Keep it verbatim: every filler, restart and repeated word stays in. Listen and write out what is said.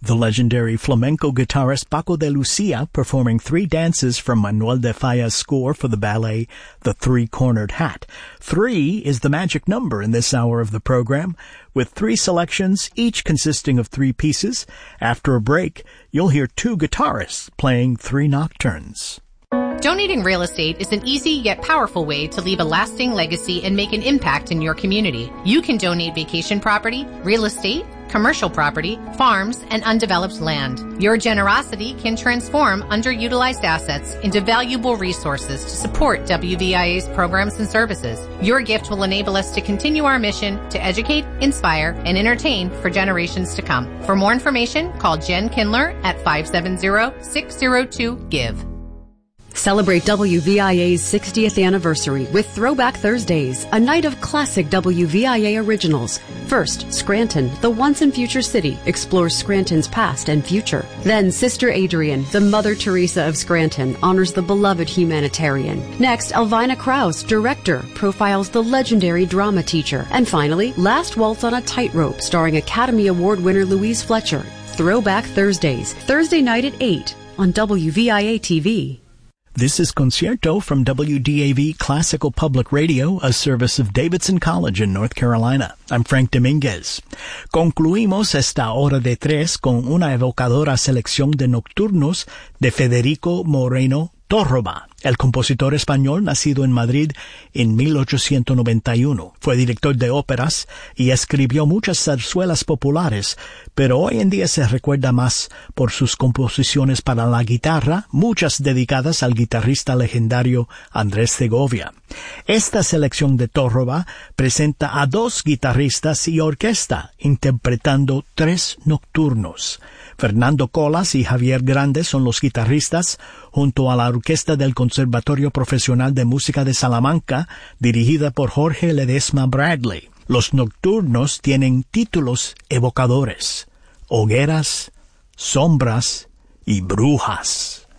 The legendary flamenco guitarist Paco de Lucia performing three dances from Manuel de Falla's score for the ballet The Three-Cornered Hat. Three is the magic number in this hour of the program, with three selections, each consisting of three pieces. After a break, you'll hear two guitarists playing three nocturnes. Donating real estate is an easy yet powerful way to leave a lasting legacy and make an impact in your community. You can donate vacation property, real estate, commercial property, farms, and undeveloped land. Your generosity can transform underutilized assets into valuable resources to support W V I A's programs and services. Your gift will enable us to continue our mission to educate, inspire, and entertain for generations to come. For more information, call Jen Kindler at five seven zero, six zero two, GIVE. Celebrate W V I A's sixtieth anniversary with Throwback Thursdays, a night of classic W V I A originals. First, Scranton, the once and future city, explores Scranton's past and future. Then, Sister Adrian, the Mother Teresa of Scranton, honors the beloved humanitarian. Next, Elvina Krause, director, profiles the legendary drama teacher. And finally, Last Waltz on a Tightrope, starring Academy Award winner Louise Fletcher. Throwback Thursdays, Thursday night at eight on W V I A T V. This is Concierto from W D A V Classical Public Radio, a service of Davidson College in North Carolina. I'm Frank Dominguez. Concluimos esta hora de tres con una evocadora selección de nocturnos de Federico Moreno Torroba, el compositor español nacido en Madrid en mil ochocientos noventa y uno. Fue director de óperas y escribió muchas zarzuelas populares, pero hoy en día se recuerda más por sus composiciones para la guitarra, muchas dedicadas al guitarrista legendario Andrés Segovia. Esta selección de Torroba presenta a dos guitarristas y orquesta interpretando tres nocturnos. Fernando Colas y Javier Grande son los guitarristas, junto a la orquesta del Conservatorio Profesional de Música de Salamanca, dirigida por Jorge Ledesma Bradley. Los nocturnos tienen títulos evocadores: Hogueras, Sombras y Brujas.